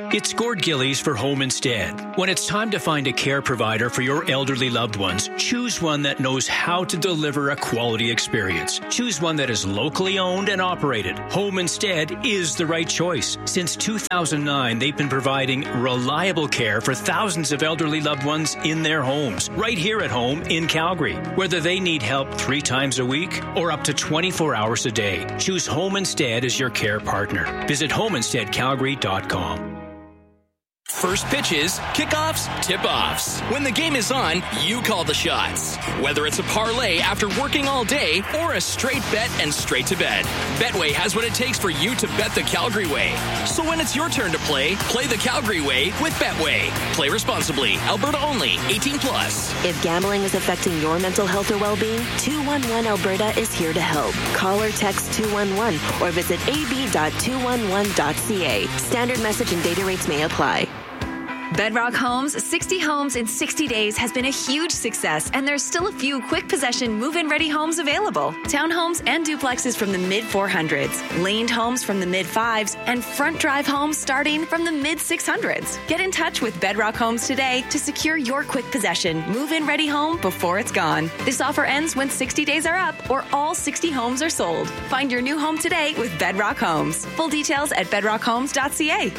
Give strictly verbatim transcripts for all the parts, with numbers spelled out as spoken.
It's Gord Gillies for Home Instead. When it's time to find a care provider for your elderly loved ones, choose one that knows how to deliver a quality experience. Choose one that is locally owned and operated. Home Instead is the right choice. Since two thousand nine, they've been providing reliable care for thousands of elderly loved ones in their homes, right here at home in Calgary. Whether they need help three times a week or up to twenty-four hours a day, choose Home Instead as your care partner. Visit home instead calgary dot com. First pitches, kickoffs, tip-offs. When the game is on, you call the shots. Whether it's a parlay after working all day or a straight bet and straight to bed, Betway has what it takes for you to bet the Calgary way. So when it's your turn to play, play the Calgary way with Betway. Play responsibly. Alberta only. eighteen plus. If gambling is affecting your mental health or well-being, two one one Alberta is here to help. Call or text two one one or visit a b dot two one one dot c a. Standard message and data rates may apply. Bedrock Homes, sixty homes in sixty days has been a huge success, and there's still a few quick possession move-in ready homes available. Townhomes and duplexes from the mid four hundreds, laned homes from the mid fives, and front drive homes starting from the mid six hundreds. Get in touch with Bedrock Homes today to secure your quick possession move-in ready home before it's gone. This offer ends when sixty days are up or all sixty homes are sold. Find your new home today with Bedrock Homes. Full details at bedrock homes dot c a.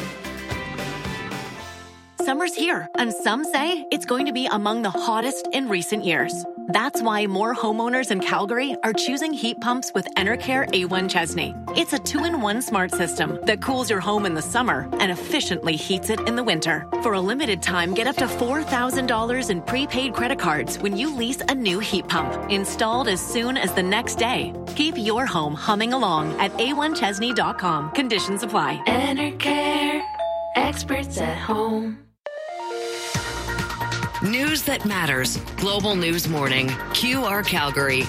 Summer's here, and some say it's going to be among the hottest in recent years. That's why more homeowners in Calgary are choosing heat pumps with Enercare A one Chesney. It's a two-in-one smart system that cools your home in the summer and efficiently heats it in the winter. For a limited time, get up to four thousand dollars in prepaid credit cards when you lease a new heat pump, installed as soon as the next day. Keep your home humming along at a one chesney dot com. Conditions apply. Enercare, experts at home. News that matters. Global News Morning. Q R Calgary.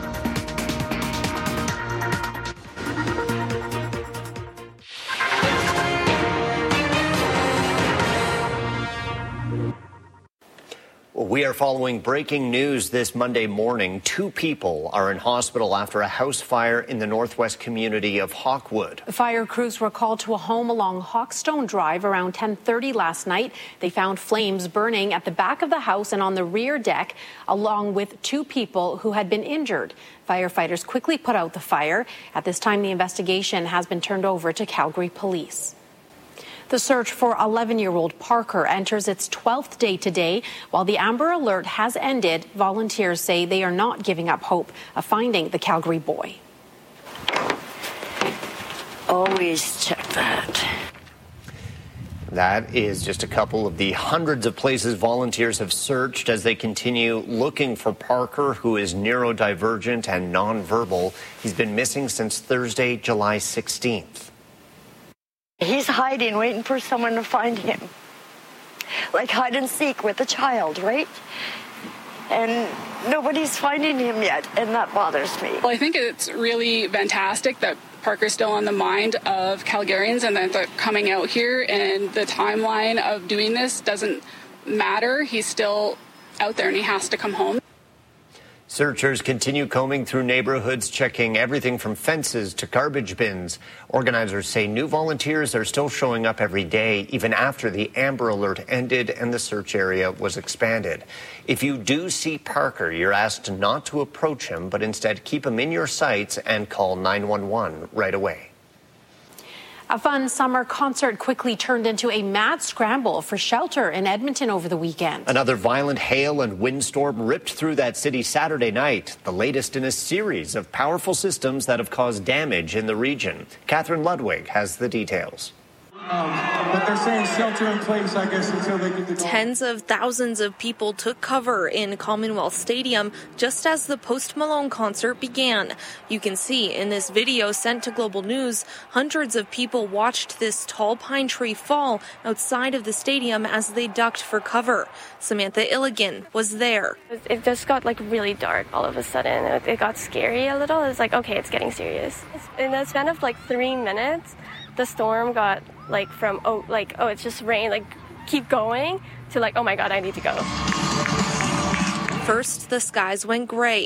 We are following breaking news this Monday morning. Two people are in hospital after a house fire in the northwest community of Hawkwood. Fire crews were called to a home along Hawkstone Drive around ten thirty last night. They found flames burning at the back of the house and on the rear deck, along with two people who had been injured. Firefighters quickly put out the fire. At this time, the investigation has been turned over to Calgary Police. The search for eleven-year-old Parker enters its twelfth day today. While the Amber Alert has ended, volunteers say they are not giving up hope of finding the Calgary boy. Always check that. That is just a couple of the hundreds of places volunteers have searched as they continue looking for Parker, who is neurodivergent and nonverbal. He's been missing since Thursday, July sixteenth. He's hiding, waiting for someone to find him. Like hide and seek with a child, right? And nobody's finding him yet, and that bothers me. Well, I think it's really fantastic that Parker's still on the mind of Calgarians and that they're coming out here, and the timeline of doing this doesn't matter. He's still out there and he has to come home. Searchers continue combing through neighborhoods, checking everything from fences to garbage bins. Organizers say new volunteers are still showing up every day, even after the Amber Alert ended and the search area was expanded. If you do see Parker, you're asked not to approach him, but instead keep him in your sights and call nine one one right away. A fun summer concert quickly turned into a mad scramble for shelter in Edmonton over the weekend. Another violent hail and windstorm ripped through that city Saturday night, the latest in a series of powerful systems that have caused damage in the region. Catherine Ludwig has the details. Um, but they're saying shelter in place, I guess, until they get the... Tens of thousands of people took cover in Commonwealth Stadium just as the Post Malone concert began. You can see in this video sent to Global News, hundreds of people watched this tall pine tree fall outside of the stadium as they ducked for cover. Samantha Illigan was there. It just got like really dark all of a sudden. It, it got scary a little. It's like, okay, it's getting serious. In the span of like three minutes, the storm got like from, oh, like, oh, it's just rain, like, keep going, to like, oh my God, I need to go. First, the skies went gray.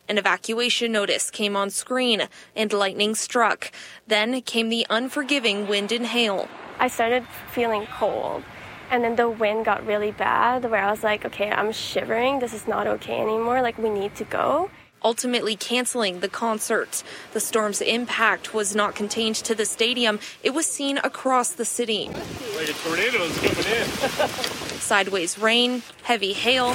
An evacuation notice came on screen and lightning struck. Then came the unforgiving wind and hail. I started feeling cold, and then the wind got really bad where I was like, okay, I'm shivering. This is not okay anymore. Like, we need to go. Ultimately canceling the concert. The storm's impact was not contained to the stadium. It was seen across the city. Like a tornado's coming in. Sideways rain, heavy hail,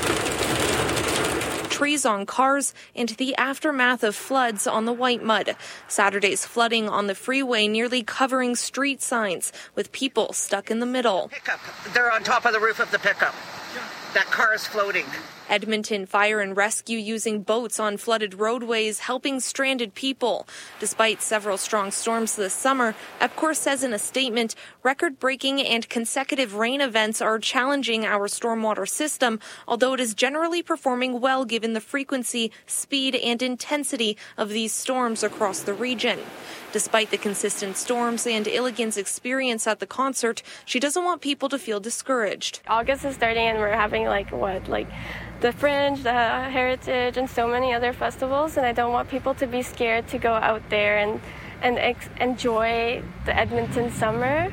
trees on cars, and the aftermath of floods on the white mud. Saturday's flooding on the freeway nearly covering street signs, with people stuck in the middle. Pickup. They're on top of the roof of the pickup. That car is floating. Edmonton Fire and Rescue using boats on flooded roadways, helping stranded people. Despite several strong storms this summer, EPCOR says in a statement, record-breaking and consecutive rain events are challenging our stormwater system, although it is generally performing well given the frequency, speed, and intensity of these storms across the region. Despite the consistent storms and Illigan's experience at the concert, she doesn't want people to feel discouraged. August is starting and we're having like what, like the Fringe, the Heritage, and so many other festivals, and I don't want people to be scared to go out there and, and ex- enjoy the Edmonton summer.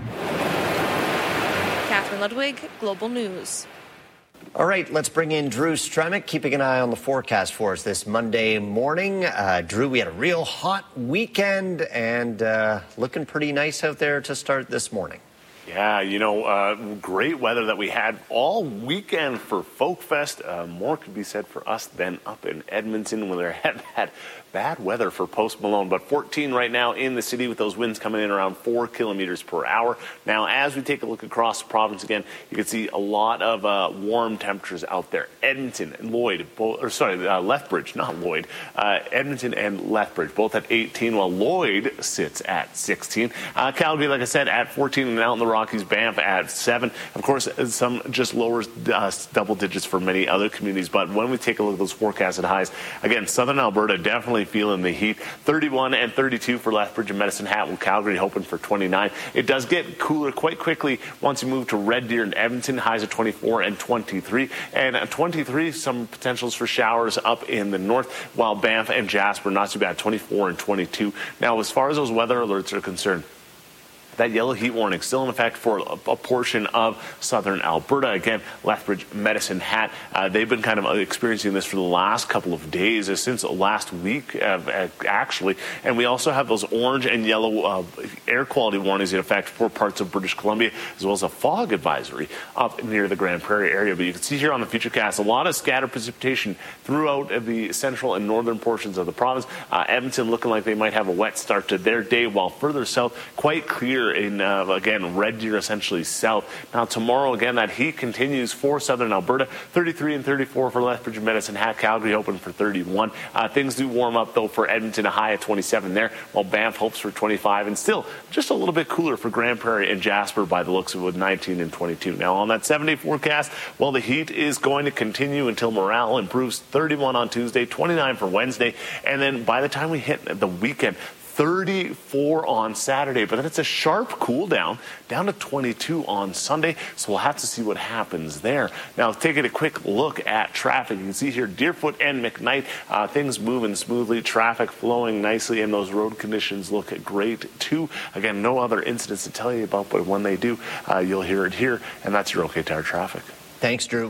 Catherine Ludwig, Global News. All right, let's bring in Drew Stremick, keeping an eye on the forecast for us this Monday morning. Uh, Drew, we had a real hot weekend and uh, looking pretty nice out there to start this morning. Yeah, you know, uh, great weather that we had all weekend for Folk Fest. Uh, more could be said for us than up in Edmonton, where they had had bad weather for Post Malone. But fourteen right now in the city with those winds coming in around four kilometers per hour. Now, as we take a look across the province again, you can see a lot of uh, warm temperatures out there. Edmonton and Lloyd, both, or sorry, uh, Lethbridge, not Lloyd. Uh, Edmonton and Lethbridge, both at eighteen, while Lloyd sits at sixteen. Uh, Calgary, like I said, at fourteen, and out in the Rockies, Banff at seven. Of course, some just lower uh, double digits for many other communities. But when we take a look at those forecasted highs, again, southern Alberta definitely feeling the heat. thirty-one and thirty-two for Lethbridge and Medicine Hat, with Calgary hoping for twenty-nine. It does get cooler quite quickly once you move to Red Deer and Edmonton, highs of twenty-four and twenty-three. And at twenty-three, some potentials for showers up in the north, while Banff and Jasper, not too bad, twenty-four and twenty-two. Now, as far as those weather alerts are concerned, that yellow heat warning still in effect for a, a portion of southern Alberta. Again, Lethbridge, Medicine Hat, uh, they've been kind of experiencing this for the last couple of days, uh, since last week, uh, actually. And we also have those orange and yellow uh, air quality warnings in effect for parts of British Columbia, as well as a fog advisory up near the Grand Prairie area. But you can see here on the Futurecast a lot of scattered precipitation throughout the central and northern portions of the province. Uh, Edmonton looking like they might have a wet start to their day, while further south, quite clear in, uh, again, Red Deer essentially south. Now, tomorrow, again, that heat continues for southern Alberta, thirty-three and thirty-four for Lethbridge and Medicine Hat. Calgary hoping for thirty-one. Uh, things do warm up, though, for Edmonton, a high of twenty-seven there, while Banff hopes for twenty-five, and still just a little bit cooler for Grand Prairie and Jasper by the looks of it, with nineteen and twenty-two. Now, on that seven-day forecast, well, the heat is going to continue until morale improves. thirty-one on Tuesday, twenty-nine for Wednesday, and then by the time we hit the weekend, thirty-four on Saturday, but then it's a sharp cool down, down to twenty-two on Sunday, so we'll have to see what happens there. Now, taking a quick look at traffic, you can see here Deerfoot and McKnight, uh, things moving smoothly, traffic flowing nicely, and those road conditions look great too. Again, no other incidents to tell you about, but when they do, uh, you'll hear it here, and that's your OK Tire traffic. Thanks, Drew.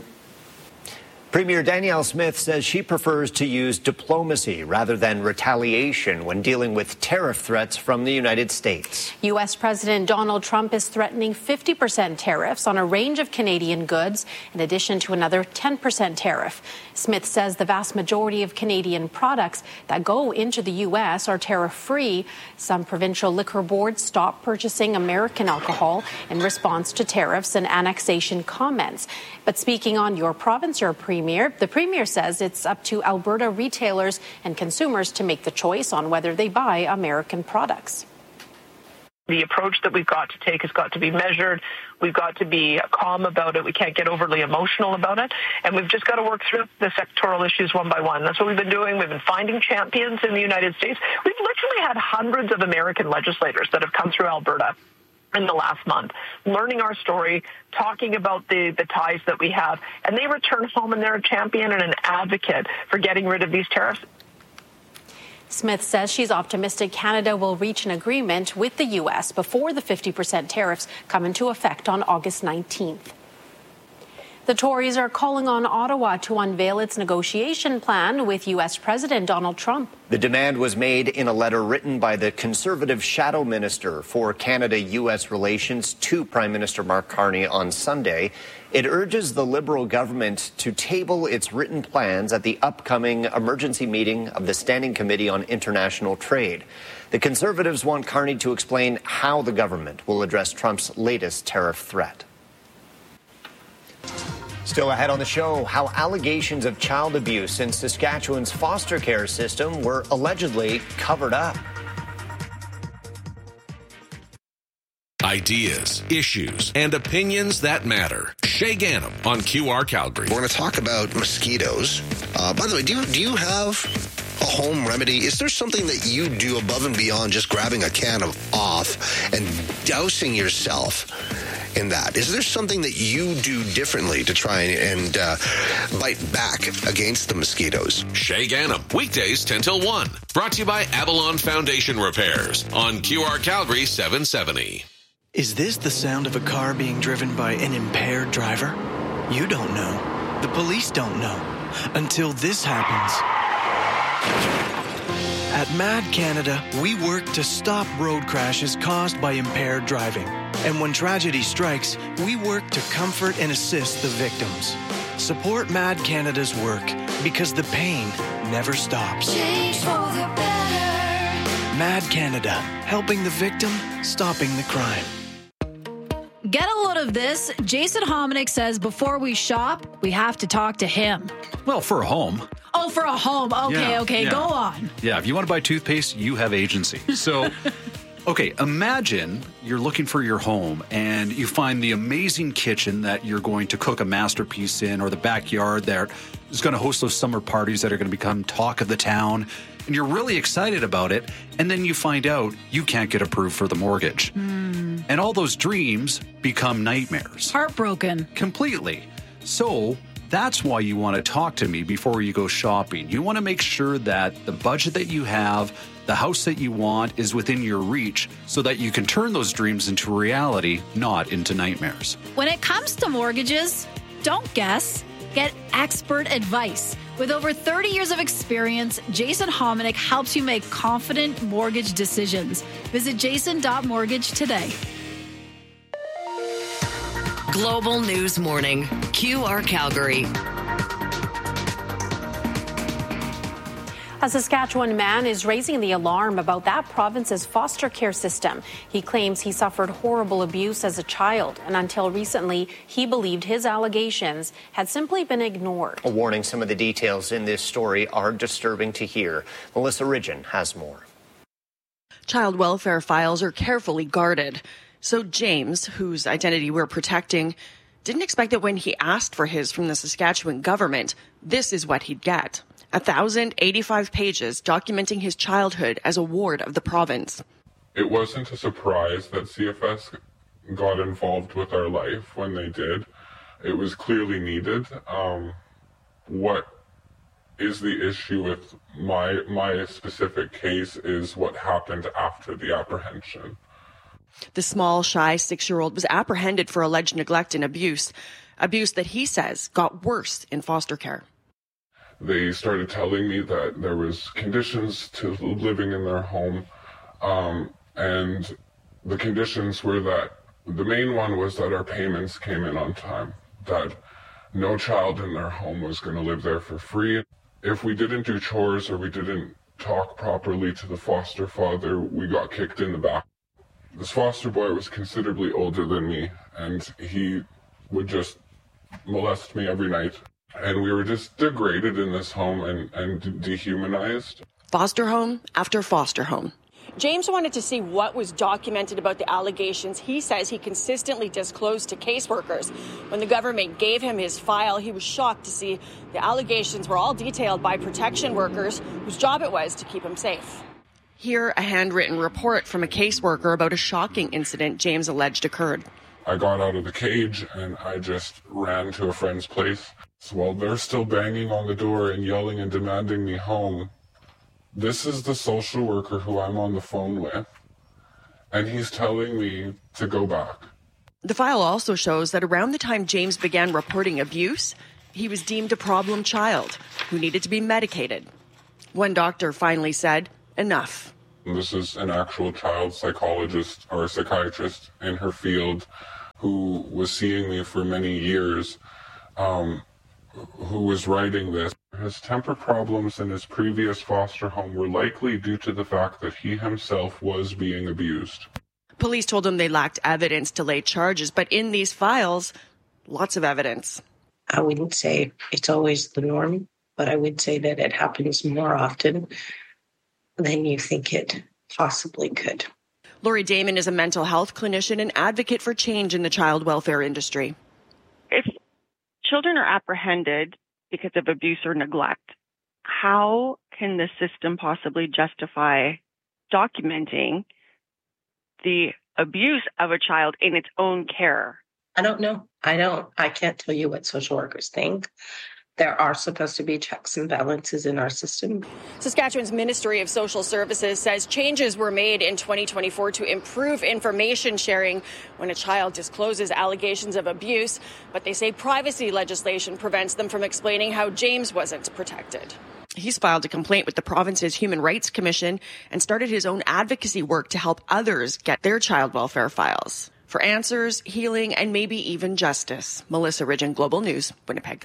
Premier Danielle Smith says she prefers to use diplomacy rather than retaliation when dealing with tariff threats from the United States. U S President Donald Trump is threatening fifty percent tariffs on a range of Canadian goods, in addition to another ten percent tariff. Smith says the vast majority of Canadian products that go into the U S are tariff-free. Some provincial liquor boards stopped purchasing American alcohol in response to tariffs and annexation comments. But speaking on Your Province, Your Premier, the Premier says it's up to Alberta retailers and consumers to make the choice on whether they buy American products. The approach that we've got to take has got to be measured. We've got to be calm about it. We can't get overly emotional about it. And we've just got to work through the sectoral issues one by one. That's what we've been doing. We've been finding champions in the United States. We've literally had hundreds of American legislators that have come through Alberta in the last month, learning our story, talking about the, the ties that we have. And they return home and they're a champion and an advocate for getting rid of these tariffs. Smith says she's optimistic Canada will reach an agreement with the U S before the fifty percent tariffs come into effect on August nineteenth. The Tories are calling on Ottawa to unveil its negotiation plan with U S President Donald Trump. The demand was made in a letter written by the Conservative Shadow Minister for Canada-U S relations to Prime Minister Mark Carney on Sunday. It urges the Liberal government to table its written plans at the upcoming emergency meeting of the Standing Committee on International Trade. The Conservatives want Carney to explain how the government will address Trump's latest tariff threat. Still ahead on the show, how allegations of child abuse in Saskatchewan's foster care system were allegedly covered up. Ideas, issues, and opinions that matter. Shay Ganem on Q R Calgary. We're going to talk about mosquitoes. Uh, by the way, do you, do you have a home remedy? Is there something that you do above and beyond just grabbing a can of off and dousing yourself in that? Is there something that you do differently to try and uh, bite back against the mosquitoes? Shay Ganem, weekdays ten till one. Brought to you by Avalon Foundation Repairs on Q R Calgary seven seventy. Is this the sound of a car being driven by an impaired driver? You don't know. The police don't know. Until this happens. At Mad Canada, we work to stop road crashes caused by impaired driving. And when tragedy strikes, we work to comfort and assist the victims. Support Mad Canada's work because the pain never stops. Change for the better. Mad Canada, helping the victim, stopping the crime. Get a load of this. Jason Hominick says before we shop, we have to talk to him. Well, for a home. Oh, for a home. Okay, Yeah, okay, yeah. go on. Yeah, if you want to buy toothpaste, you have agency. So, okay, imagine you're looking for your home and you find the amazing kitchen that you're going to cook a masterpiece in, or the backyard that is going to host those summer parties that are going to become talk of the town. And you're really excited about it. And then you find out you can't get approved for the mortgage. Mm. And all those dreams become nightmares. Heartbroken. Completely. So that's why you want to talk to me before you go shopping. You want to make sure that the budget that you have, the house that you want, is within your reach so that you can turn those dreams into reality, not into nightmares. When it comes to mortgages, don't guess. Get expert advice. With over thirty years of experience, Jason Hominick helps you make confident mortgage decisions. Visit jason dot mortgage today. Global News Morning, Q R Calgary. A Saskatchewan man is raising the alarm about that province's foster care system. He claims he suffered horrible abuse as a child, and until recently, he believed his allegations had simply been ignored. A warning, some of the details in this story are disturbing to hear. Melissa Ridgen has more. Child welfare files are carefully guarded. So James, whose identity we're protecting, didn't expect that when he asked for his from the Saskatchewan government, this is what he'd get. one thousand eighty-five pages documenting his childhood as a ward of the province. It wasn't a surprise that C F S got involved with our life when they did. It was clearly needed. Um, what is the issue with my my specific case is what happened after the apprehension. The small, shy six-year-old was apprehended for alleged neglect and abuse, abuse that he says got worse in foster care. They started telling me that there was conditions to living in their home, um, and the conditions were that the main one was that our payments came in on time, that no child in their home was going to live there for free. If we didn't do chores or we didn't talk properly to the foster father, we got kicked in the back. This foster boy was considerably older than me, and he would just molest me every night. And we were just degraded in this home and, and dehumanized. Foster home after foster home. James wanted to see what was documented about the allegations he says he consistently disclosed to caseworkers. When the government gave him his file, he was shocked to see the allegations were all detailed by protection workers whose job it was to keep him safe. Here, a handwritten report from a caseworker about a shocking incident James alleged occurred. I got out of the cage and I just ran to a friend's place. So while they're still banging on the door and yelling and demanding me home, this is the social worker who I'm on the phone with, and he's telling me to go back. The file also shows that around the time James began reporting abuse, he was deemed a problem child who needed to be medicated. One doctor finally said, enough. This is an actual child psychologist or a psychiatrist in her field who was seeing me for many years, um, who was writing this. His temper problems in his previous foster home were likely due to the fact that he himself was being abused. Police told him they lacked evidence to lay charges, but in these files, lots of evidence. I wouldn't say it's always the norm, but I would say that it happens more often than you think it possibly could. Lori Damon is a mental health clinician and advocate for change in the child welfare industry. If children are apprehended because of abuse or neglect, how can the system possibly justify documenting the abuse of a child in its own care? I don't know. I don't. I can't tell you what social workers think. There are supposed to be checks and balances in our system. Saskatchewan's Ministry of Social Services says changes were made in twenty twenty-four to improve information sharing when a child discloses allegations of abuse, but they say privacy legislation prevents them from explaining how James wasn't protected. He's filed a complaint with the province's Human Rights Commission and started his own advocacy work to help others get their child welfare files. For answers, healing, and maybe even justice. Melissa Ridgen, Global News, Winnipeg.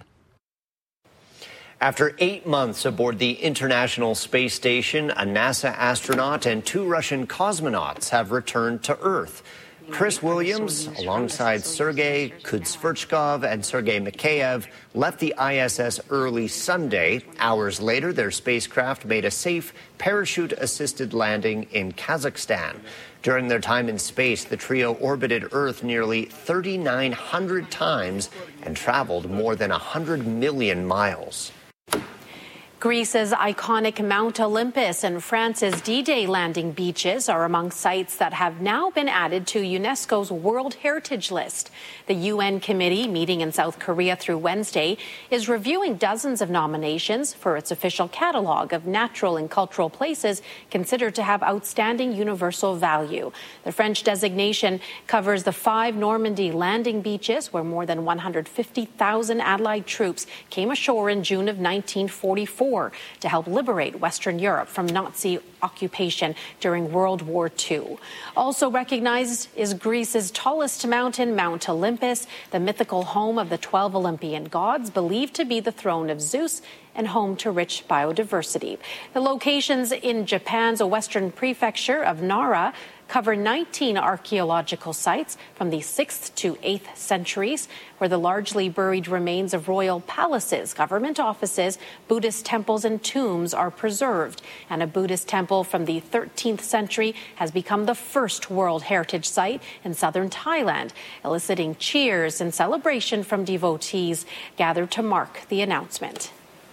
After eight months aboard the International Space Station, a NASA astronaut and two Russian cosmonauts have returned to Earth. Chris Williams, alongside Sergei Kudzverchkov and Sergei Mikheyev, left the I S S early Sunday. Hours later, their spacecraft made a safe parachute-assisted landing in Kazakhstan. During their time in space, the trio orbited Earth nearly three thousand nine hundred times and traveled more than one hundred million miles. Greece's iconic Mount Olympus and France's D-Day landing beaches are among sites that have now been added to UNESCO's World Heritage List. The U N committee, meeting in South Korea through Wednesday, is reviewing dozens of nominations for its official catalog of natural and cultural places considered to have outstanding universal value. The French designation covers the five Normandy landing beaches where more than one hundred fifty thousand Allied troops came ashore in June of nineteen forty-four. To help liberate Western Europe from Nazi occupation during World War Two. Also recognized is Greece's tallest mountain, Mount Olympus, the mythical home of the twelve Olympian gods, believed to be the throne of Zeus and home to rich biodiversity. The locations in Japan's western prefecture of Nara cover nineteen archaeological sites from the sixth to eighth centuries, where the largely buried remains of royal palaces, government offices, Buddhist temples, and tombs are preserved. And a Buddhist temple from the thirteenth century has become the first World Heritage Site in southern Thailand, eliciting cheers and celebration from devotees gathered to mark the announcement.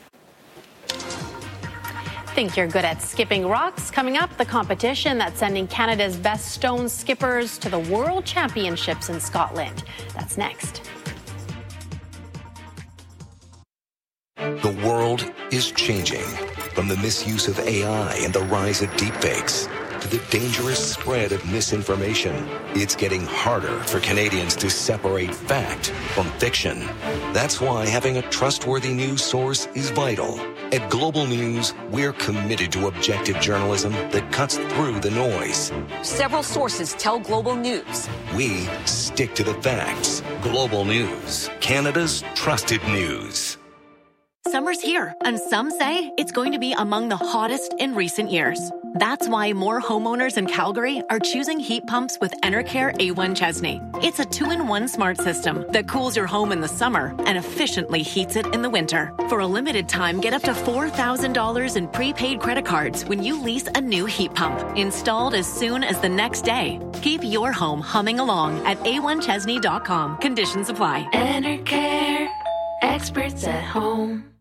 Think you're good at skipping rocks? Coming up, the competition that's sending Canada's best stone skippers to the World Championships in Scotland. That's next. The world is changing. From the misuse of A I and the rise of deepfakes to the dangerous spread of misinformation, it's getting harder for Canadians to separate fact from fiction. That's why having a trustworthy news source is vital. At Global News, we're committed to objective journalism that cuts through the noise. Several sources tell Global News. We stick to the facts. Global News, Canada's trusted news. Summer's here, and some say it's going to be among the hottest in recent years. That's why more homeowners in Calgary are choosing heat pumps with Enercare A one Chesney. It's a two-in-one smart system that cools your home in the summer and efficiently heats it in the winter. For a limited time, get up to four thousand dollars in prepaid credit cards when you lease a new heat pump, installed as soon as the next day. Keep your home humming along at A one Chesney dot com. Conditions apply. Enercare, experts at home.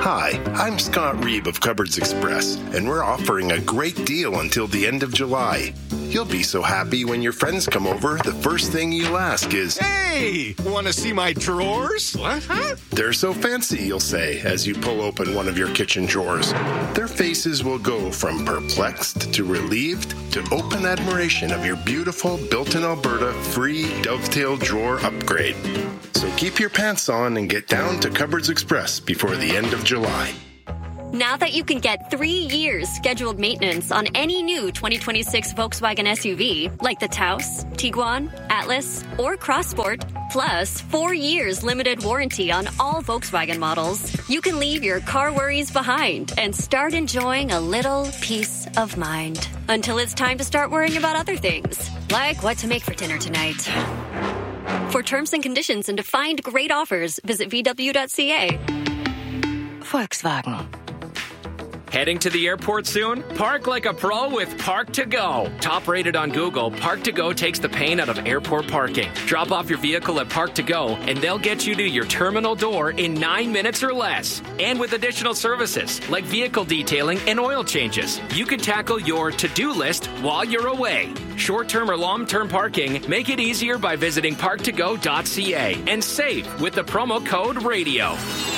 Hi, I'm Scott Reeb of Cupboards Express, and we're offering a great deal until the end of July. You'll be so happy when your friends come over, the first thing you'll ask is, "Hey, want to see my drawers?" What, huh? "They're so fancy," you'll say as you pull open one of your kitchen drawers. Their faces will go from perplexed to relieved to open admiration of your beautiful built-in Alberta free dovetail drawer upgrade. So keep your pants on and get down to Cupboards Express before the end of July. Now that you can get three years scheduled maintenance on any new twenty twenty-six Volkswagen S U V, like the Taos, Tiguan, Atlas, or Crossport, plus four years limited warranty on all Volkswagen models, you can leave your car worries behind and start enjoying a little peace of mind. Until it's time to start worrying about other things, like what to make for dinner tonight. For terms and conditions and to find great offers, visit v w dot c a. Volkswagen. Heading to the airport soon? Park like a pro with Park to Go. Top rated on Google, Park to Go takes the pain out of airport parking. Drop off your vehicle at Park to Go, and they'll get you to your terminal door in nine minutes or less. And with additional services like vehicle detailing and oil changes, you can tackle your to-do list while you're away. Short-term or long-term parking, make it easier by visiting park to go dot c a and save with the promo code RADIO.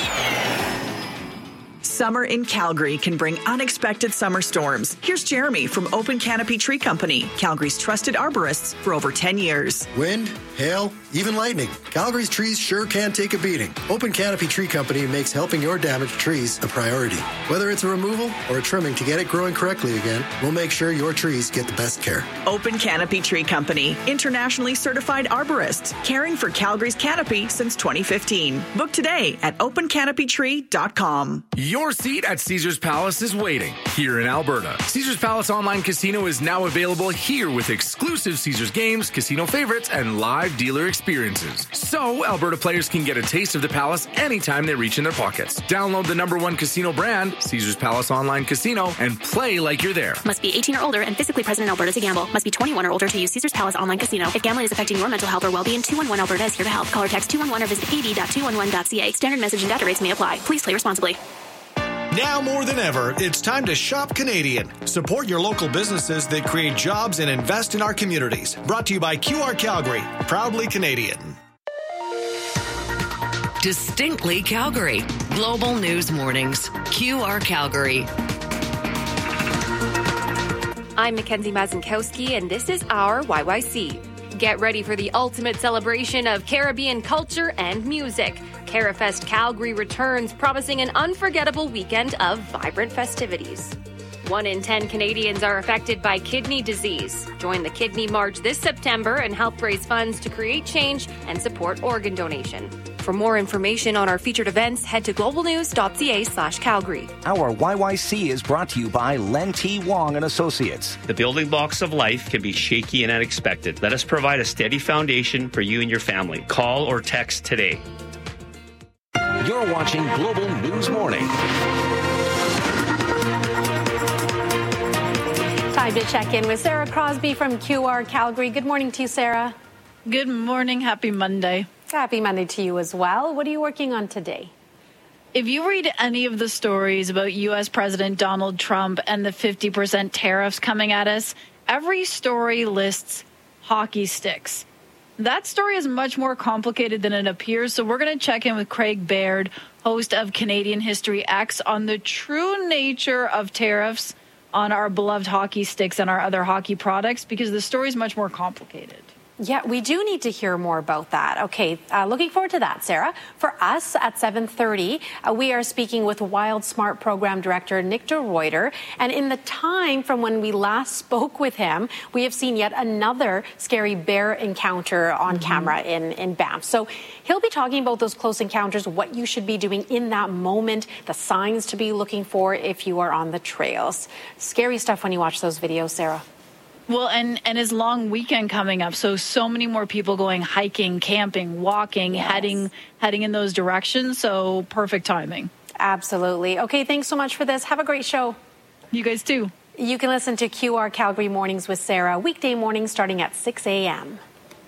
Summer in Calgary can bring unexpected summer storms. Here's Jeremy from Open Canopy Tree Company, Calgary's trusted arborists for over ten years. Wind, hail, even lightning. Calgary's trees sure can take a beating. Open Canopy Tree Company makes helping your damaged trees a priority. Whether it's a removal or a trimming to get it growing correctly again, we'll make sure your trees get the best care. Open Canopy Tree Company, internationally certified arborists, caring for Calgary's canopy since twenty fifteen. Book today at open canopy tree dot com. Your seat at Caesars Palace is waiting here in Alberta. Caesars Palace Online Casino is now available here with exclusive Caesars games, casino favorites, and live dealer experiences. So Alberta players can get a taste of the Palace anytime they reach in their pockets. Download the number one casino brand, Caesars Palace Online Casino, and play like you're there. Must be eighteen or older and physically present in Alberta to gamble. Must be twenty-one or older to use Caesars Palace Online Casino. If gambling is affecting your mental health or well-being, two one one Alberta is here to help. Call or text two one one or visit p d dot two one one dot c a. Standard message and data rates may apply. Please play responsibly. Now more than ever, it's time to shop Canadian. Support your local businesses that create jobs and invest in our communities. Brought to you by Q R Calgary, proudly Canadian. Distinctly Calgary. Global News Mornings. Q R Calgary. I'm Mackenzie Mazinkowski, and this is our Y Y C. Get ready for the ultimate celebration of Caribbean culture and music. CariFest Calgary returns, promising an unforgettable weekend of vibrant festivities. One in ten Canadians are affected by kidney disease. Join the Kidney March this September and help raise funds to create change and support organ donation. For more information on our featured events, head to global news dot c a slash Calgary. Our Y Y C is brought to you by Len T. Wong and Associates. The building blocks of life can be shaky and unexpected. Let us provide a steady foundation for you and your family. Call or text today. You're watching Global News Morning. Time to check in with Sarah Crosby from Q R Calgary. Good morning to you, Sarah. Good morning. Happy Monday. Happy Monday to you as well. What are you working on today? If you read any of the stories about U S President Donald Trump and the fifty percent tariffs coming at us, every story lists hockey sticks. That story is much more complicated than it appears, so we're going to check in with Craig Baird, host of Canadian History X, on the true nature of tariffs on our beloved hockey sticks and our other hockey products, because the story is much more complicated. Yeah, we do need to hear more about that. Okay, uh, looking forward to that, Sarah. For us at seven thirty, uh, we are speaking with Wild Smart Program Director Nick DeRuyter. And in the time from when we last spoke with him, we have seen yet another scary bear encounter on mm-hmm. camera in, in Banff. So he'll be talking about those close encounters, what you should be doing in that moment, the signs to be looking for if you are on the trails. Scary stuff when you watch those videos, Sarah. Well, and, and his long weekend coming up, so so many more people going hiking, camping, walking, yes. heading heading in those directions, so perfect timing. Absolutely. Okay, thanks so much for this. Have a great show. You guys too. You can listen to Q R Calgary Mornings with Sarah, weekday mornings starting at six a.m.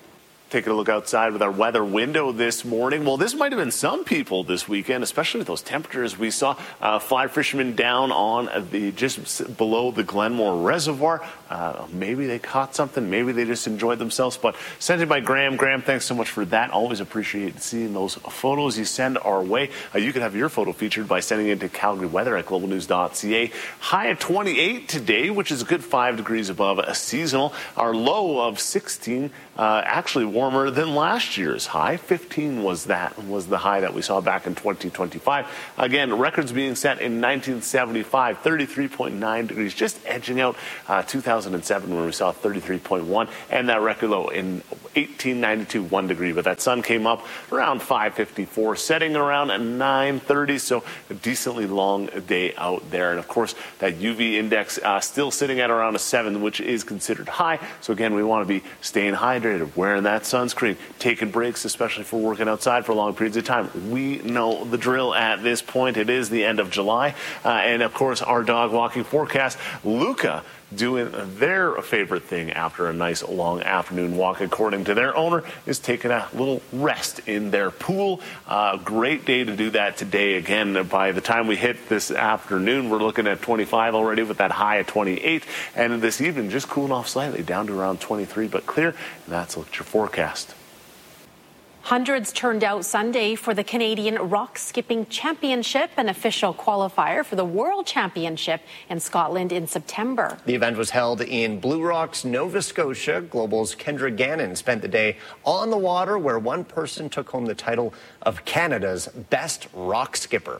Taking a look outside with our weather window this morning. Well, this might have been some people this weekend, especially with those temperatures. We saw uh, fly fishermen down on the just below the Glenmore Reservoir. Uh, maybe they caught something. Maybe they just enjoyed themselves. But sent it by Graham. Graham, thanks so much for that. Always appreciate seeing those photos you send our way. Uh, you can have your photo featured by sending it to Calgary Weather at global news dot c a. High at twenty-eight today, which is a good five degrees above a seasonal. Our low of sixteen, uh, actually warmer than last year's high. fifteen was that was the high that we saw back in twenty twenty-five. Again, records being set in nineteen seventy-five, thirty-three point nine degrees, just edging out uh, two thousand seven when we saw thirty-three point one, and that record low in eighteen ninety-two, one degree. But that sun came up around five fifty-four, setting around at nine thirty, so a decently long day out there. And of course, that U V index uh, still sitting at around a seven, which is considered high. So again, we want to be staying hydrated, wearing that sunscreen, taking breaks, especially for working outside for long periods of time. We know the drill at this point. It is the end of July. Uh, and of course, our dog walking forecast, Luca, doing their favorite thing after a nice long afternoon walk, according to their owner, is taking a little rest in their pool. Uh, great day to do that today. Again, by the time we hit this afternoon, we're looking at twenty-five already with that high at twenty-eight. And this evening, just cooling off slightly down to around twenty-three, but clear. And that's look at your forecast. Hundreds turned out Sunday for the Canadian Rock Skipping Championship, an official qualifier for the World Championship in Scotland in September. The event was held in Blue Rocks, Nova Scotia. Global's Kendra Gannon spent the day on the water, where one person took home the title of Canada's best rock skipper.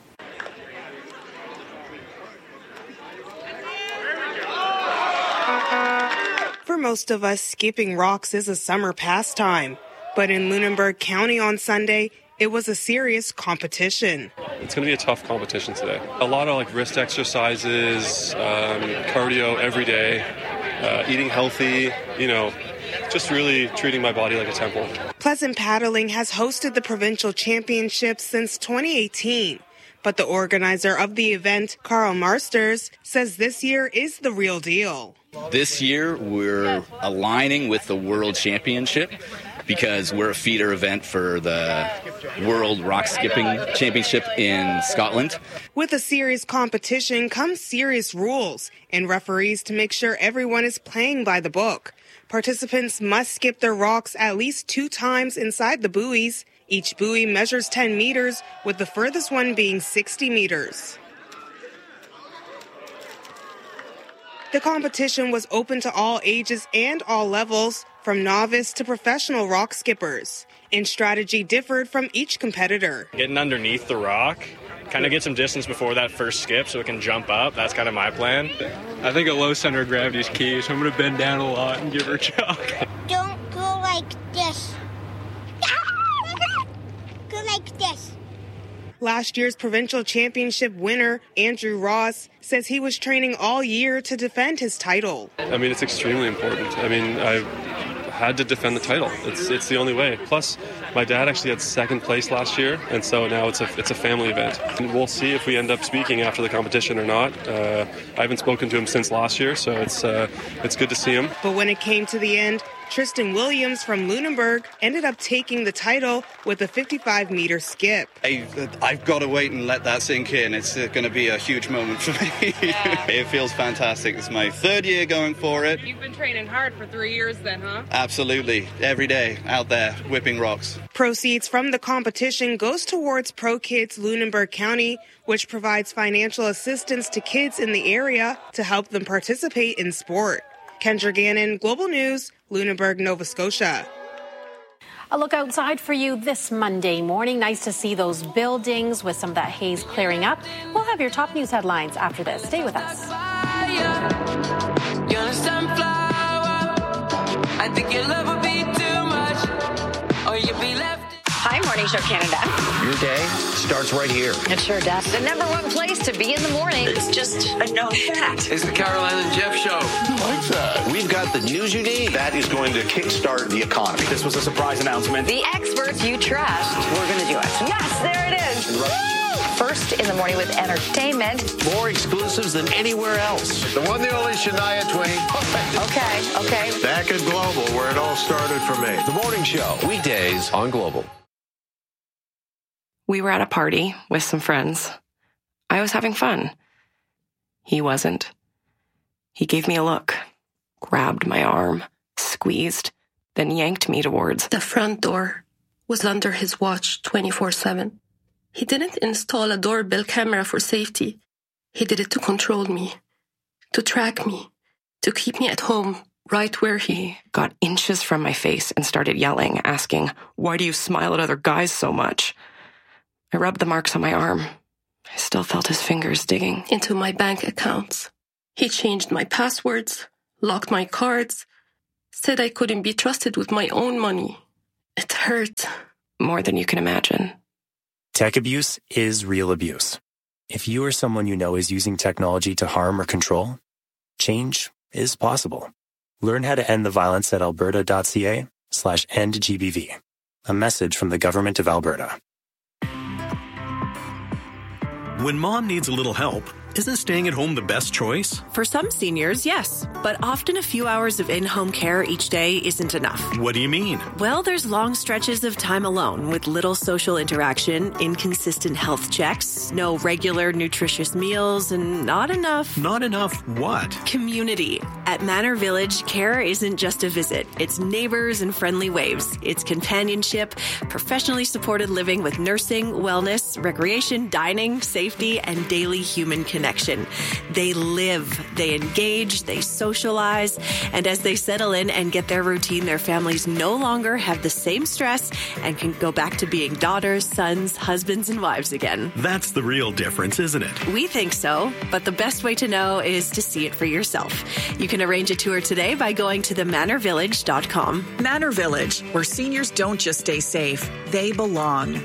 For most of us, skipping rocks is a summer pastime. But in Lunenburg County on Sunday, it was a serious competition. It's going to be a tough competition today. A lot of like wrist exercises, um, cardio every day, uh, eating healthy, you know, just really treating my body like a temple. Pleasant Paddling has hosted the provincial championships since twenty eighteen. But the organizer of the event, Carl Marsters, says this year is the real deal. This year, we're aligning with the World Championship because we're a feeder event for the World Rock Skipping Championship in Scotland. With a serious competition comes serious rules and referees to make sure everyone is playing by the book. Participants must skip their rocks at least two times inside the buoys. Each buoy measures ten meters, with the furthest one being sixty meters. The competition was open to all ages and all levels, from novice to professional rock skippers, and strategy differed from each competitor. Getting underneath the rock, kind of get some distance before that first skip so it can jump up. That's kind of my plan. I think a low center of gravity is key, so I'm going to bend down a lot and give her a chuck. Don't go like this. Go like this. Last year's provincial championship winner, Andrew Ross, says he was training all year to defend his title. I mean, it's extremely important. I mean, I had to defend the title. It's it's the only way. Plus, my dad actually had second place last year, and so now it's a it's a family event. And we'll see if we end up speaking after the competition or not. Uh, I haven't spoken to him since last year, so it's uh, it's good to see him. But when it came to the end, Tristan Williams from Lunenburg ended up taking the title with a fifty-five meter skip. I, I've got to wait and let that sink in. It's going to be a huge moment for me. It feels fantastic. It's my third year going for it. You've been training hard for three years then, huh? Absolutely. Every day out there whipping rocks. Proceeds from the competition goes towards Pro Kids Lunenburg County, which provides financial assistance to kids in the area to help them participate in sport. Kendra Gannon, Global News, Lunenburg, Nova Scotia. A look outside for you this Monday morning. Nice to see those buildings with some of that haze clearing up. We'll have your top news headlines after this. Stay with us. You're a sunflower. I think your love would be too much, or you'd be left. Hi, morning Morning Show Canada. Your day starts right here. It sure does. The number one place to be in the morning. It's just a known fact. It's the Caroline and Jeff Show. I like that. We've got the news you need. That is going to kickstart the economy. This was a surprise announcement. The experts you trust. We're going to do it. Yes, there it is. First in the morning with entertainment. More exclusives than anywhere else. The one, the only Shania Twain. Okay, okay. Back at Global, where it all started for me. The Morning Show, weekdays on Global. We were at a party with some friends. I was having fun. He wasn't. He gave me a look, grabbed my arm, squeezed, then yanked me towards the front door. Was under his watch twenty-four seven. He didn't install a doorbell camera for safety. He did it to control me, to track me, to keep me at home, right where he got inches from my face and started yelling, asking, "Why do you smile at other guys so much?" I rubbed the marks on my arm. I still felt his fingers digging into my bank accounts. He changed my passwords, locked my cards, said I couldn't be trusted with my own money. It hurt. More than you can imagine. Tech abuse is real abuse. If you or someone you know is using technology to harm or control, change is possible. Learn how to end the violence at alberta.ca slash end GBV. A message from the Government of Alberta. When mom needs a little help, isn't staying at home the best choice? For some seniors, yes. But often a few hours of in-home care each day isn't enough. What do you mean? Well, there's long stretches of time alone with little social interaction, inconsistent health checks, no regular nutritious meals, and not enough... Not enough what? Community. At Manor Village, care isn't just a visit. It's neighbors and friendly waves. It's companionship, professionally supported living with nursing, wellness, recreation, dining, safety, and daily human connection. Connection. They live, they engage, they socialize, and as they settle in and get their routine, their families no longer have the same stress and can go back to being daughters, sons, husbands, and wives again. That's the real difference, isn't it? We think so, but the best way to know is to see it for yourself. You can arrange a tour today by going to the manor village dot com. Manor Village, where seniors don't just stay safe, they belong.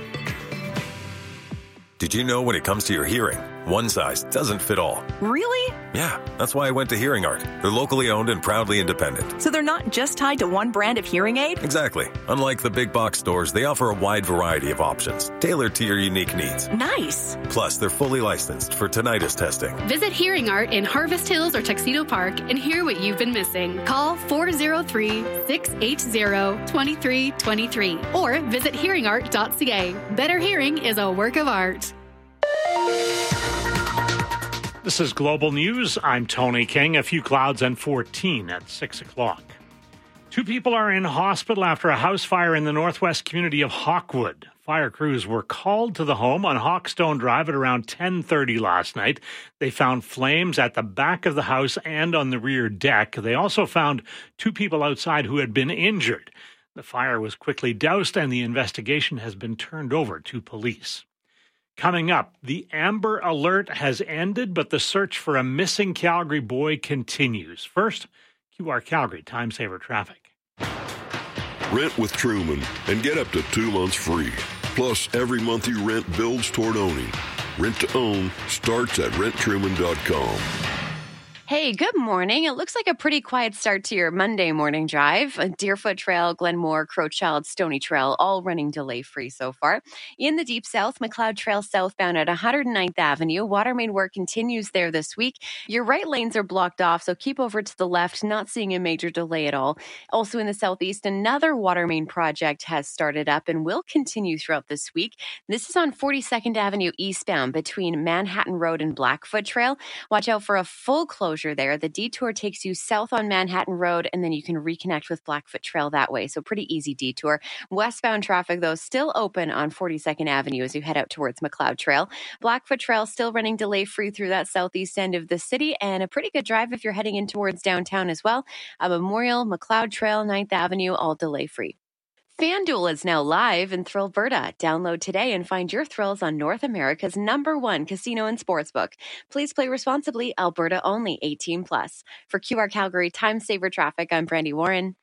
Did you know when it comes to your hearing, one size doesn't fit all? Really? Yeah, that's why I went to Hearing Art. They're locally owned and proudly independent. So they're not just tied to one brand of hearing aid? Exactly. Unlike the big box stores, they offer a wide variety of options, tailored to your unique needs. Nice. Plus, they're fully licensed for tinnitus testing. Visit Hearing Art in Harvest Hills or Tuxedo Park and hear what you've been missing. Call four oh three, six eight zero, two three two three or visit hearing art dot c a. Better hearing is a work of art. This is Global News. I'm Tony King. A few clouds and fourteen at six o'clock. Two people are in hospital after a house fire in the northwest community of Hawkwood. Fire crews were called to the home on Hawkstone Drive at around ten thirty last night. They found flames at the back of the house and on the rear deck. They also found two people outside who had been injured. The fire was quickly doused and the investigation has been turned over to police. Coming up, the Amber Alert has ended, but the search for a missing Calgary boy continues. First, Q R Calgary Time Saver Traffic. Rent with Truman and get up to two months free. Plus, every month you rent builds toward owning. Rent to own starts at rent truman dot com. Hey, good morning. It looks like a pretty quiet start to your Monday morning drive. Deerfoot Trail, Glenmore, Crowchild, Stony Trail, all running delay-free so far. In the Deep South, McLeod Trail southbound at one hundred ninth Avenue. Water main work continues there this week. Your right lanes are blocked off, so keep over to the left, not seeing a major delay at all. Also in the southeast, another water main project has started up and will continue throughout this week. This is on forty-second Avenue eastbound between Manhattan Road and Blackfoot Trail. Watch out for a full closure there. The detour takes you south on Manhattan Road, and then you can reconnect with Blackfoot Trail that way. So pretty easy detour. Westbound traffic, though, still open on forty-second Avenue as you head out towards McLeod Trail. Blackfoot Trail still running delay-free through that southeast end of the city, and a pretty good drive if you're heading in towards downtown as well. A Memorial, McLeod Trail, ninth Avenue, all delay-free. FanDuel is now live in Thrillberta. Download today and find your thrills on North America's number one casino and sportsbook. Please play responsibly. Alberta only. eighteen plus. For Q R Calgary Time Saver Traffic, I'm Brandy Warren.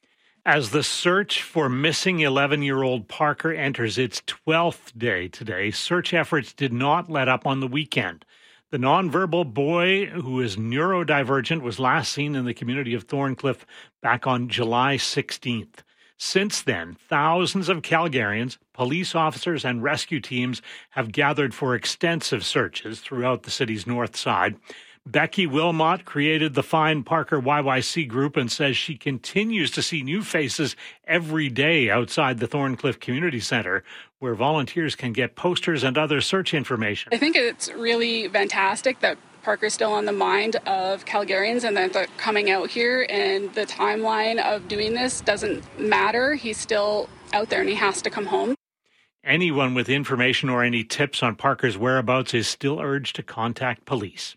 As the search for missing eleven-year-old Parker enters its twelfth day today, search efforts did not let up on the weekend. The nonverbal boy, who is neurodivergent, was last seen in the community of Thorncliffe back on July sixteenth. Since then, thousands of Calgarians, police officers, and rescue teams have gathered for extensive searches throughout the city's north side. Becky Wilmot created the Find Parker Y Y C group and says she continues to see new faces every day outside the Thorncliffe Community Centre, where volunteers can get posters and other search information. I think it's really fantastic that Parker's still on the mind of Calgarians and that they're coming out here, and the timeline of doing this doesn't matter. He's still out there and he has to come home. Anyone with information or any tips on Parker's whereabouts is still urged to contact police.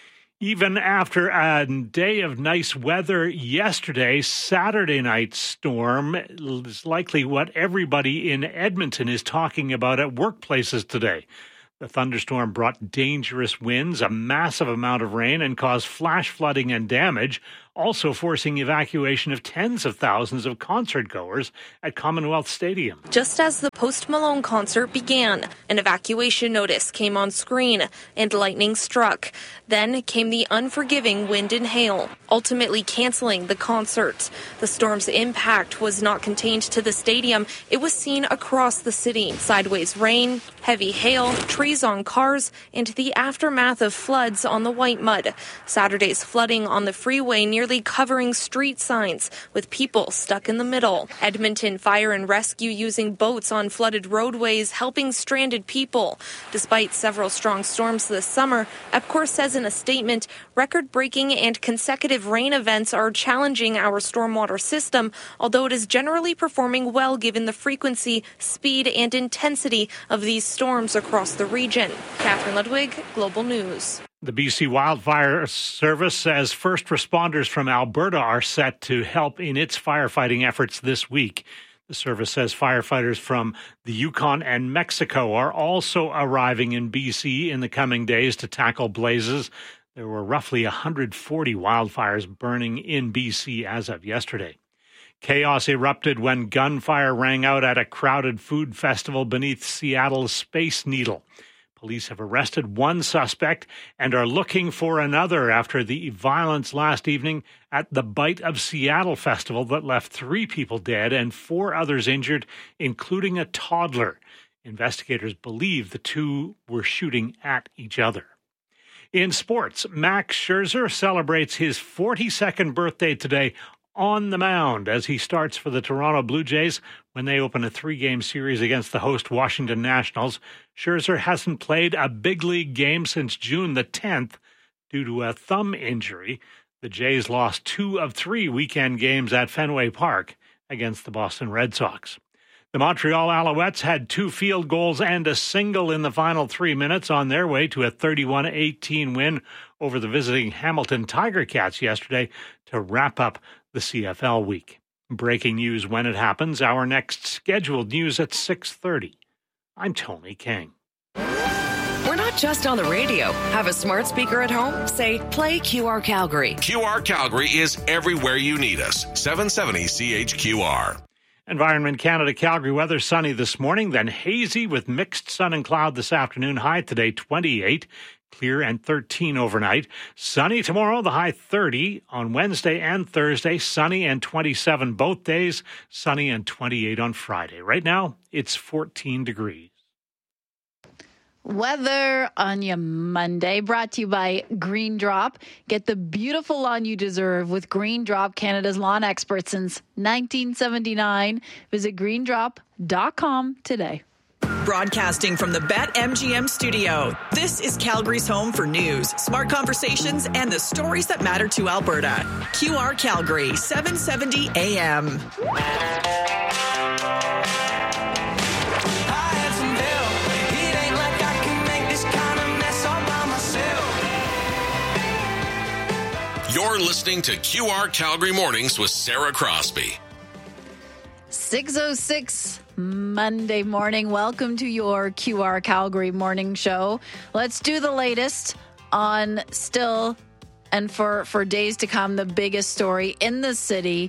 Even after a day of nice weather yesterday, Saturday night's storm is likely what everybody in Edmonton is talking about at workplaces today. The thunderstorm brought dangerous winds, a massive amount of rain, and caused flash flooding and damage, also forcing evacuation of tens of thousands of concert-goers at Commonwealth Stadium. Just as the Post Malone concert began, an evacuation notice came on screen and lightning struck. Then came the unforgiving wind and hail, ultimately canceling the concert. The storm's impact was not contained to the stadium. It was seen across the city. Sideways rain, heavy hail, trees on cars, and the aftermath of floods on the White Mud. Saturday's flooding on the freeway nearly covering street signs, with people stuck in the middle. Edmonton Fire and Rescue using boats on flooded roadways, helping stranded people. Despite several strong storms this summer, EPCOR says in a statement, record-breaking and consecutive rain events are challenging our stormwater system, although it is generally performing well given the frequency, speed, and intensity of these storms across the region. Catherine Ludwig, Global News. The B C Wildfire Service says first responders from Alberta are set to help in its firefighting efforts this week. The service says firefighters from the Yukon and Mexico are also arriving in B C in the coming days to tackle blazes. There were roughly one hundred forty wildfires burning in B C as of yesterday. Chaos erupted when gunfire rang out at a crowded food festival beneath Seattle's Space Needle. Police have arrested one suspect and are looking for another after the violence last evening at the Bite of Seattle festival that left three people dead and four others injured, including a toddler. Investigators believe the two were shooting at each other. In sports, Max Scherzer celebrates his forty-second birthday today on the mound as he starts for the Toronto Blue Jays when they open a three-game series against the host Washington Nationals. Scherzer hasn't played a big league game since June the tenth due to a thumb injury. The Jays lost two of three weekend games at Fenway Park against the Boston Red Sox. The Montreal Alouettes had two field goals and a single in the final three minutes on their way to a thirty-one eighteen win over the visiting Hamilton Tiger Cats yesterday to wrap up the C F L week. Breaking news when it happens. Our next scheduled news at six thirty. I'm Tony King. We're not just on the radio. Have a smart speaker at home? Say, play Q R Calgary. Q R Calgary is everywhere you need us. seven seventy C H Q R. Environment Canada Calgary weather sunny this morning, then hazy with mixed sun and cloud this afternoon. High today twenty-eight. Clear and thirteen overnight. Sunny tomorrow, the high thirty. On Wednesday and Thursday, sunny and twenty-seven both days. Sunny and twenty-eight on Friday. Right now, it's fourteen degrees. Weather on your Monday, brought to you by Green Drop. Get the beautiful lawn you deserve with Green Drop, Canada's lawn expert since nineteen seventy-nine. Visit green drop dot com today. Broadcasting from the BetMGM studio, this is Calgary's home for news, smart conversations, and the stories that matter to Alberta. Q R Calgary, seven seventy A M. You're listening to Q R Calgary Mornings with Sarah Crosby. six oh six Monday morning. Welcome to your Q R Calgary morning show. Let's do the latest on still and for, for days to come, the biggest story in the city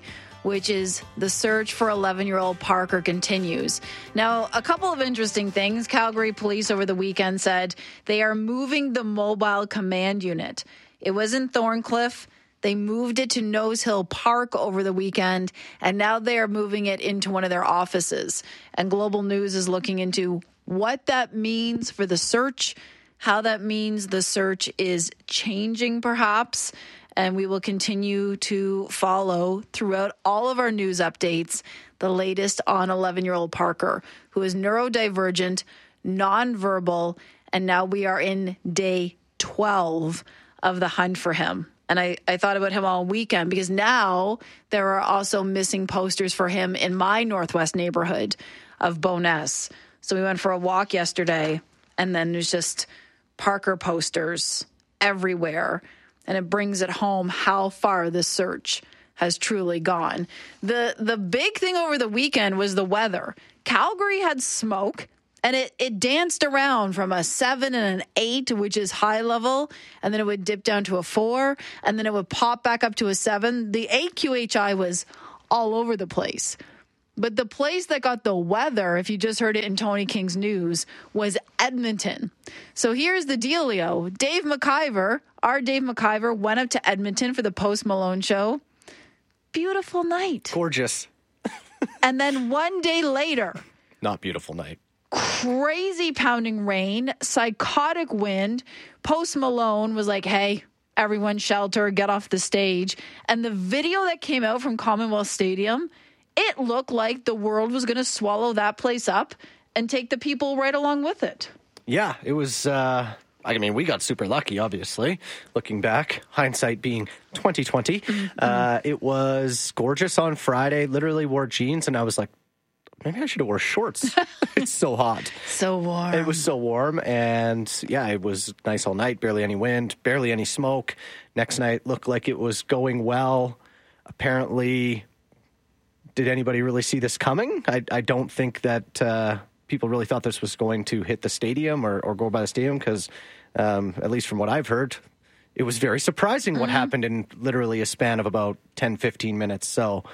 which is the search for eleven-year-old Parker continues. Now, a couple of interesting things. Calgary police over the weekend said they are moving the mobile command unit. It was in Thorncliffe. They moved it to Nose Hill Park over the weekend, and now they are moving it into one of their offices. And Global News is looking into what that means for the search, how that means the search is changing perhaps, and we will continue to follow throughout all of our news updates the latest on eleven-year-old Parker, who is neurodivergent, nonverbal, and now we are in day twelve of the hunt for him. And I, I thought about him all weekend because now there are also missing posters for him in my Northwest neighborhood of Bowness. So we went for a walk yesterday, and then there's just Parker posters everywhere. And it brings it home how far this search has truly gone. The the big thing over the weekend was the weather. Calgary had smoke, and it, it danced around from a seven and an eight, which is high level, and then it would dip down to a four, and then it would pop back up to a seven. The A Q H I was all over the place. But the place that got the weather, if you just heard it in Tony King's news, was Edmonton. So here's the dealio. Dave McIver, our Dave McIver, went up to Edmonton for the Post Malone show. Beautiful night. Gorgeous. And then one day later. Not beautiful night. Crazy pounding rain, psychotic wind. Post Malone was like, hey, everyone shelter, get off the stage. And the video that came out from Commonwealth Stadium, it looked like the world was going to swallow that place up and take the people right along with it. Yeah, it was, uh, I mean, we got super lucky, obviously, looking back, hindsight being twenty twenty. Mm-hmm. Uh, it was gorgeous on Friday, literally wore jeans, and I was like, maybe I should have wore shorts. It's so hot. So warm. It was so warm, and yeah, it was nice all night, barely any wind, barely any smoke. Next night looked like it was going well. Apparently, did anybody really see this coming? I, I don't think that uh, people really thought this was going to hit the stadium or, or go by the stadium because, um, at least from what I've heard, it was very surprising what mm-hmm. happened in literally a span of about ten, fifteen minutes. So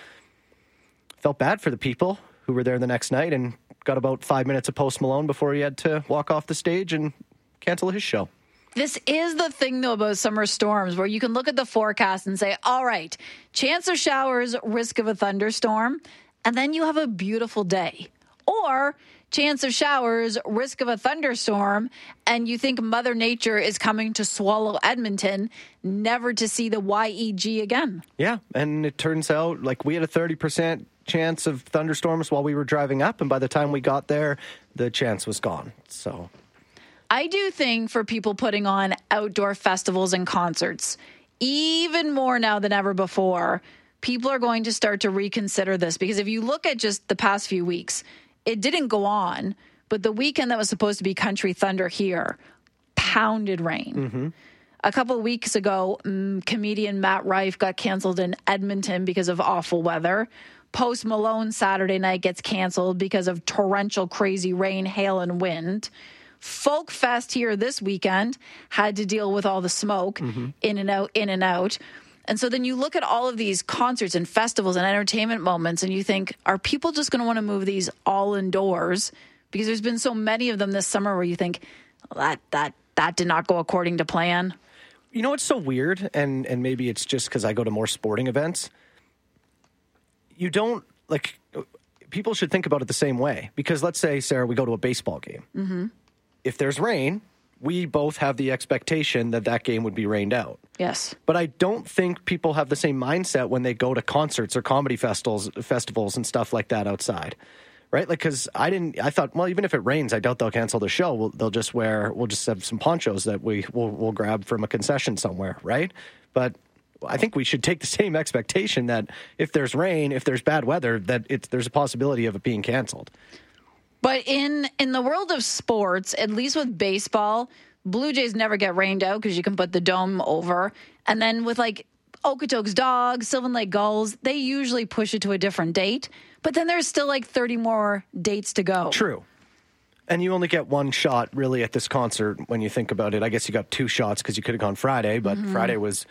felt bad for the people who were there the next night and got about five minutes of Post Malone before he had to walk off the stage and cancel his show. This is the thing, though, about summer storms, where you can look at the forecast and say, all right, chance of showers, risk of a thunderstorm, and then you have a beautiful day. Or chance of showers, risk of a thunderstorm, and you think Mother Nature is coming to swallow Edmonton, never to see the Y E G again. Yeah, and it turns out, like, we had a thirty percent chance of thunderstorms while we were driving up, and by the time we got there, the chance was gone. So I do think for people putting on outdoor festivals and concerts, even more now than ever before, people are going to start to reconsider this. Because if you look at just the past few weeks, it didn't go on, but the weekend that was supposed to be Country Thunder here, pounded rain. Mm-hmm. A couple of weeks ago, um, comedian Matt Rife got canceled in Edmonton because of awful weather. Post Malone Saturday night gets canceled because of torrential, crazy rain, hail, and wind. Folk Fest here this weekend had to deal with all the smoke mm-hmm. in and out, in and out. And so then you look at all of these concerts and festivals and entertainment moments and you think, are people just going to want to move these all indoors? Because there's been so many of them this summer where you think, well, that that that did not go according to plan. You know what's so weird? And, and maybe it's just because I go to more sporting events. You don't, like, people should think about it the same way. Because let's say, Sarah, we go to a baseball game. Mm-hmm. If there's rain, we both have the expectation that that game would be rained out. Yes. But I don't think people have the same mindset when they go to concerts or comedy festivals, festivals and stuff like that outside, right? Like, because I didn't, I thought, well, even if it rains, I doubt they'll cancel the show. We'll, they'll just wear, we'll just have some ponchos that we will we'll grab from a concession somewhere, right? But I think we should take the same expectation that if there's rain, if there's bad weather, that it's, there's a possibility of it being canceled. But in, in the world of sports, at least with baseball, Blue Jays never get rained out because you can put the dome over. And then with like Okotoks Dogs, Sylvan Lake Gulls, they usually push it to a different date. But then there's still like thirty more dates to go. True. And you only get one shot really at this concert when you think about it. I guess you got two shots because you could have gone Friday, but mm-hmm. Friday was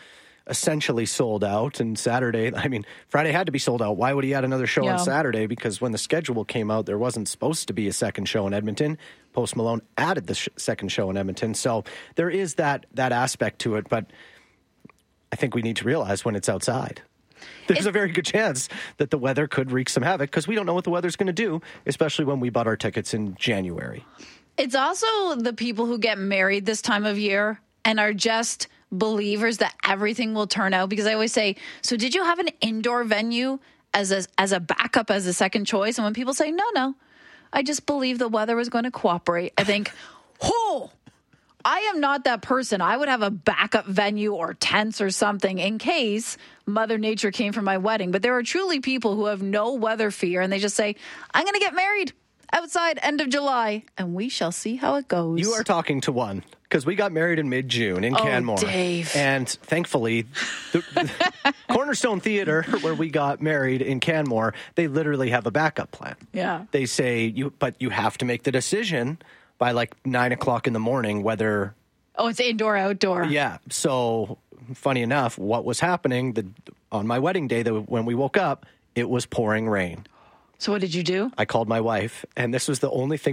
essentially sold out. And Saturday, I mean, Friday had to be sold out. Why would he add another show Yeah. on Saturday? Because when the schedule came out, there wasn't supposed to be a second show in Edmonton. Post Malone added the sh- second show in Edmonton. So there is that that aspect to it. But I think we need to realize when it's outside, there's a very good chance that the weather could wreak some havoc because we don't know what the weather's going to do, especially when we bought our tickets in January. It's also the people who get married this time of year and are just believers that everything will turn out. Because I always say, so did you have an indoor venue as a, as a backup, as a second choice? And when people say, no, no, I just believe the weather was going to cooperate, I think, oh, I am not that person. I would have a backup venue or tents or something in case Mother Nature came for my wedding. But there are truly people who have no weather fear and they just say, I'm going to get married outside end of July and we shall see how it goes. You are talking to one because we got married in mid-June in Oh, Canmore. Dave. And thankfully, the, the Cornerstone Theater, where we got married in Canmore, they literally have a backup plan. Yeah. They say, you, but you have to make the decision by like nine o'clock in the morning whether... Oh, it's indoor, outdoor. Yeah. So, funny enough, what was happening the, on my wedding day, the, when we woke up, it was pouring rain. So what did you do? I called my wife, and this was the only thing